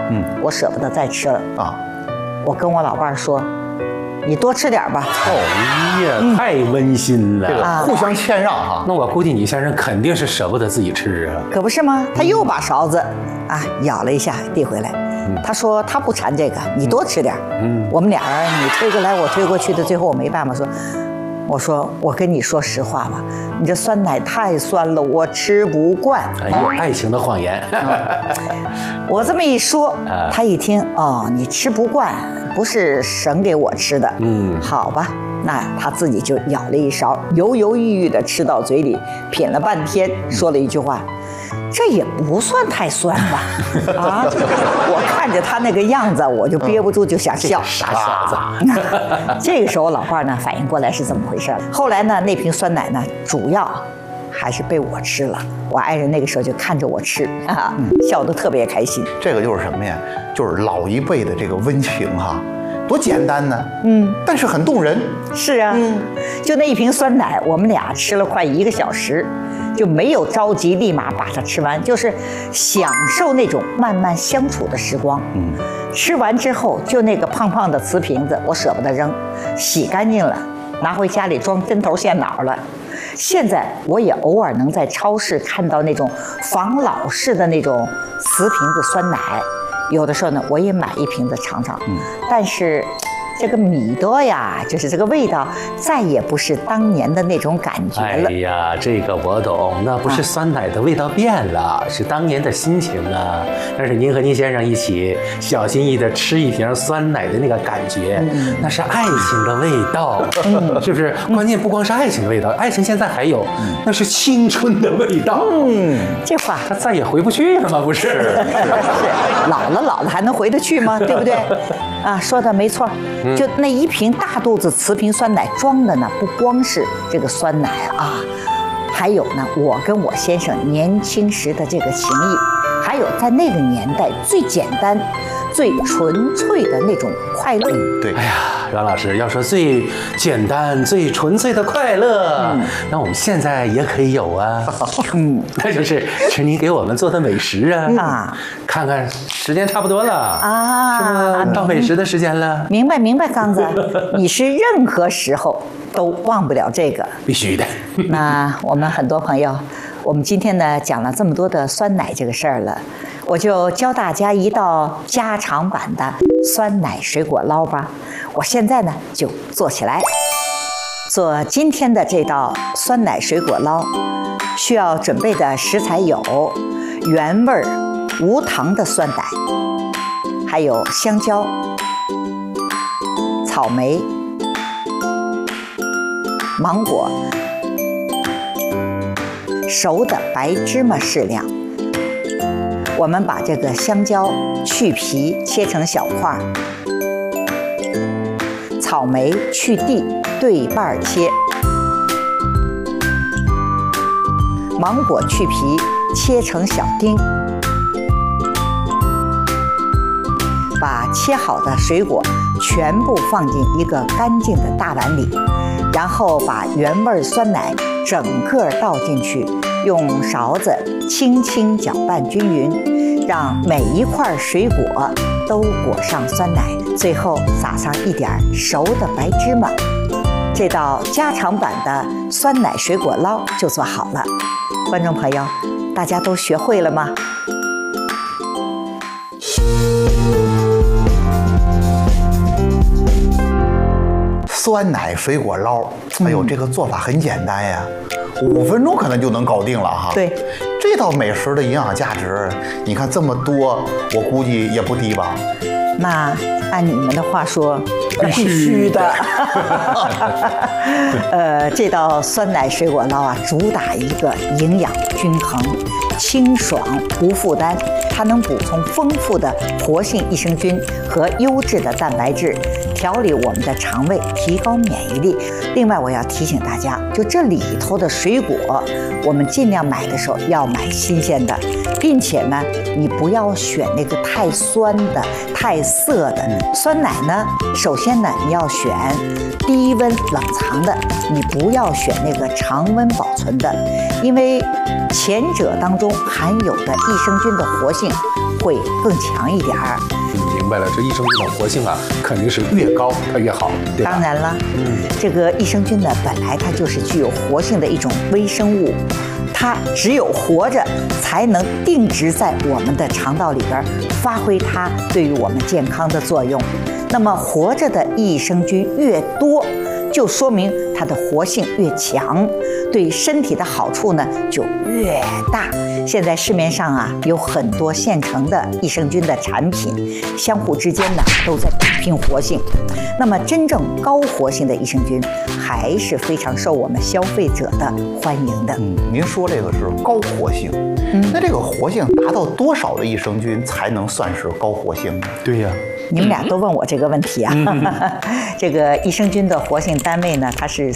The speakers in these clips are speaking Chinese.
我舍不得再吃了啊。 我跟我老伴儿说，你多吃点吧。 哎呀，太温馨了， 这个互相谦让哈。 那我估计你先生肯定是舍不得自己吃啊。 可不是吗？他又把勺子舀了一下递回来。他说他不馋这个，你多吃点。我们俩人你推过来我推过去的，最后我没办法说。我说我跟你说实话吧，你这酸奶太酸了，我吃不惯。 哎呦，爱情的谎言。 我这么一说，他一听哦，你吃不惯，不是省给我吃的。好吧，那他自己就舀了一勺，犹犹豫豫的吃到嘴里，品了半天，说了一句话。这也不算太酸吧？我看着他那个样子，我就憋不住就想笑。 傻小子！ 这个时候，我老伴儿呢反应过来是怎么回事。后来呢，那瓶酸奶呢，主要还是被我吃了。我爱人那个时候就看着我吃，笑得特别开心。 这个就是什么呀？就是老一辈的这个温情哈。多简单呢，但是很动人。 是啊，就那一瓶酸奶，我们俩吃了快1个小时，就没有着急立马把它吃完，就是享受那种慢慢相处的时光。吃完之后，就那个胖胖的瓷瓶子，我舍不得扔，洗干净了，拿回家里装针头线脑了。现在我也偶尔能在超市看到那种防老式的那种瓷瓶子酸奶。有的时候呢，我也买一瓶子尝尝，但是这个米多呀，就是这个味道，再也不是当年的那种感觉了。 哎呀，这个我懂，那不是酸奶的味道变了，是当年的心情啊。但是您和您先生一起小心翼翼的吃一瓶酸奶的那个感觉，那是爱情的味道，是不是？关键不光是爱情的味道，爱情现在还有，那是青春的味道。 这话他再也回不去了吗？不是， 是老了还能回得去吗？对不对？说的没错。就那一瓶大肚子瓷瓶酸奶装的呢，不光是这个酸奶还有呢，我跟我先生年轻时的这个情谊，还有在那个年代最简单、最纯粹的那种快乐。 对， 哎呀，阮老师要说最简单、最纯粹的快乐，那我们现在也可以有啊。那就是吃您给我们做的美食啊。看看时间差不多了是吧？到美食的时间了。 明白，刚子，你是任何时候都忘不了这个。 必须的。 那我们很多朋友，我们今天呢讲了这么多的酸奶这个事儿了，我就教大家一道家常版的酸奶水果捞吧。我现在呢就做起来。做今天的这道酸奶水果捞，需要准备的食材有原味无糖的酸奶，还有香蕉、草莓、芒果、熟的白芝麻适量。我们把这个香蕉去皮切成小块，草莓去蒂对半切，芒果去皮切成小丁。把切好的水果全部放进一个干净的大碗里，然后把原味酸奶整个倒进去，用勺子轻轻搅拌均匀，让每一块水果都裹上酸奶，最后撒上一点熟的白芝麻。这道家常版的酸奶水果捞就做好了。观众朋友，大家都学会了吗？ 酸奶水果捞，哎呦，这个做法很简单呀，5分钟可能就能搞定了哈。 对， 这道美食的营养价值，你看这么多，我估计也不低吧。 那按你们的话说，必须的。这道酸奶水果捞主打一个营养均衡、清爽无负担，它能补充丰富的活性益生菌和优质的蛋白质，调理我们的肠胃，提高免疫力。另外，我要提醒大家，就这里头的水果，我们尽量买的时候要买新鲜的，并且呢，你不要选那个太酸的、太涩的。酸奶呢，首先呢，你要选低温冷藏的，你不要选那个常温保存的，因为前者当中含有的益生菌的活性会更强一点儿。 明白了，这益生菌的活性啊，肯定是越高它越好，对吧？ 当然了，这个益生菌呢，本来它就是具有活性的一种微生物，它只有活着，才能定植在我们的肠道里边，发挥它对于我们健康的作用。那么活着的益生菌越多，就说明它的活性越强，对身体的好处呢就越大。现在市面上啊有很多现成的益生菌的产品，相互之间呢都在比拼活性。那么真正高活性的益生菌还是非常受我们消费者的欢迎的。 您说这个是高活性，那这个活性达到多少的益生菌才能算是高活性呢？ 对呀。 你们俩都问我这个问题啊。这个益生菌的活性单位呢，它是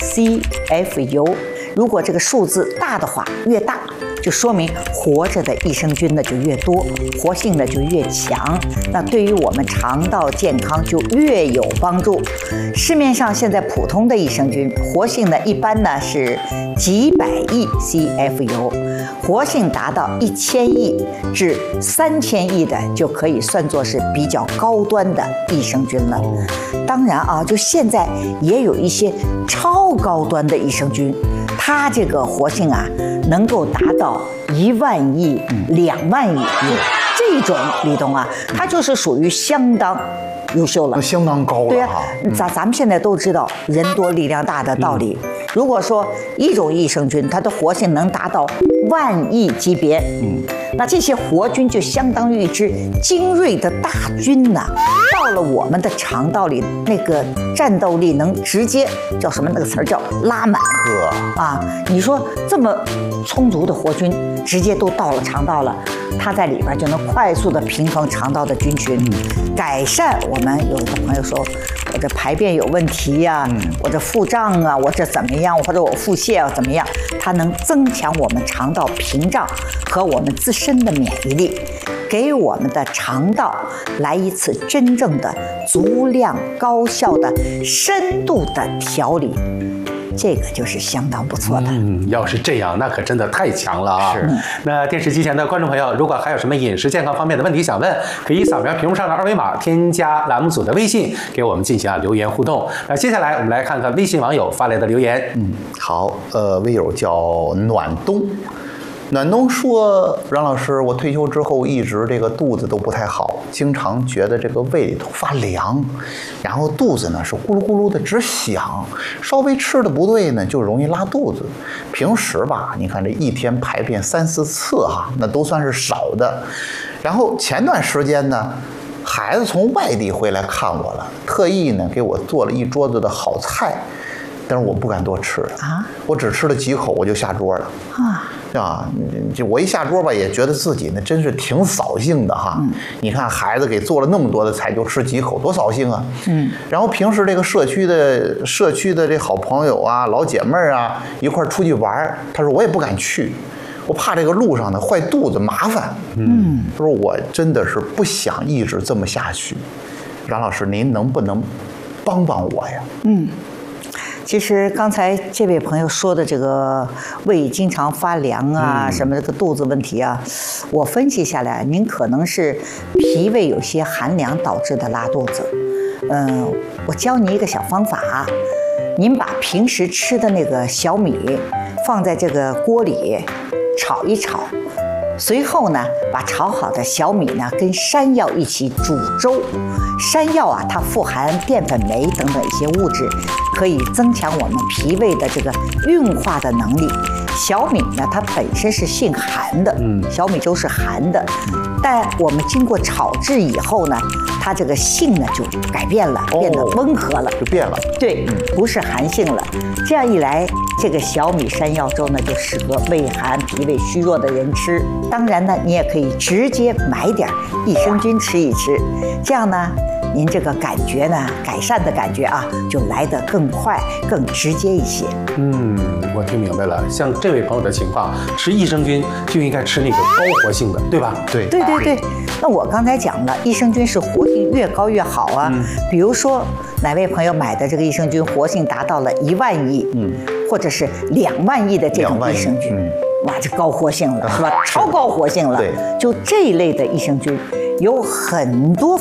CFU。如果这个数字大的话，越大，就说明活着的益生菌呢就越多，活性呢就越强，那对于我们肠道健康就越有帮助。市面上现在普通的益生菌活性呢，一般呢是几百亿 CFU， 活性达到1000亿至3000亿的就可以算作是比较高端的益生菌了。当然啊，就现在也有一些超高端的益生菌，它这个活性啊能够达到1万亿、2万亿，这种李东啊，它就是属于相当优秀了， 那相当高了。 对呀，咱们现在都知道人多力量大的道理。如果说一种益生菌它的活性能达到10000亿级别，那这些活菌就相当于一支精锐的大军呐，到了我们的肠道里，那个战斗力能直接叫什么？那个词儿叫拉满。啊，你说这么充足的活菌直接都到了肠道了，它在里边就能快速的平衡肠道的菌群，改善我们有的朋友说我这排便有问题呀，我这腹胀啊，我这怎么样，或者我腹泻啊怎么样，它能增强我们肠道屏障和我们自身的免疫力，给我们的肠道来一次真正的足量高效的深度的调理。这个就是相当不错的。 要是这样，那可真的太强了啊！是。那电视机前的观众朋友，如果还有什么饮食健康方面的问题想问，可以扫描屏幕上的2维码，添加栏目组的微信，给我们进行留言互动。那接下来我们来看看微信网友发来的留言。 好，微友叫暖冬。暖冬说：“阮老师，我退休之后一直这个肚子都不太好，经常觉得这个胃里头发凉，然后肚子呢是咕噜咕噜的直响，稍微吃的不对呢就容易拉肚子。平时吧，你看这一天排便3、4次哈，那都算是少的。然后前段时间呢，孩子从外地回来看我了，特意呢给我做了一桌子的好菜。”但是我不敢多吃啊，我只吃了几口我就下桌了啊！就我一下桌吧，也觉得自己呢真是挺扫兴的哈。你看孩子给做了那么多的菜，就吃几口，多扫兴啊！然后平时这个社区的这好朋友啊、老姐妹啊一块出去玩，他说我也不敢去，我怕这个路上呢坏肚子麻烦。他说我真的是不想一直这么下去。阮老师，您能不能帮帮我呀？ 其实刚才这位朋友说的这个胃经常发凉啊，什么这个肚子问题啊，我分析下来，您可能是脾胃有些寒凉导致的拉肚子。我教你一个小方法，您把平时吃的那个小米放在这个锅里炒一炒，随后呢，把炒好的小米呢跟山药一起煮粥。山药啊，它富含淀粉酶等等一些物质，可以增强我们脾胃的这个运化的能力。小米呢，它本身是性寒的，小米粥是寒的，但我们经过炒制以后呢，它这个性呢就改变了，变得温和了， 就变了。对， 不是寒性了。这样一来，这个小米山药粥呢就适合胃寒、脾胃虚弱的人吃。当然呢，你也可以直接买点益生菌吃一吃，这样呢，您这个感觉呢，改善的感觉啊，就来得更快、更直接一些。 我听明白了。像这位朋友的情况，吃益生菌就应该吃那个高活性的，对吧？ 对。 那我刚才讲了，益生菌是活性越高越好啊。比如说哪位朋友买的这个益生菌活性达到了1万亿，或者是2万亿的这种益生菌， 那就高活性了，是吧？超高活性了。 对， 就这一类的益生菌有很多